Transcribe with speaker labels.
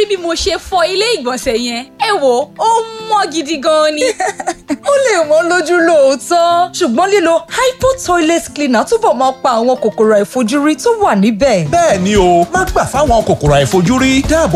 Speaker 1: rí bí mo ṣe fọ ilé ìgbọ̀nsẹ̀ yẹn. Ẹ wò ó mọ́ gidi gan ni.
Speaker 2: ó lè mọ́ lójú lóòótọ́ ṣùgbọ́n lílo hypo toilet cleaner túbọ̀ máa pa àwọn kòkòrò àìfojúrí tó wà níbẹ̀.
Speaker 3: bẹ́ẹ̀ ni o má gbà fáwọn kòkòrò àìfojúrí dáàbò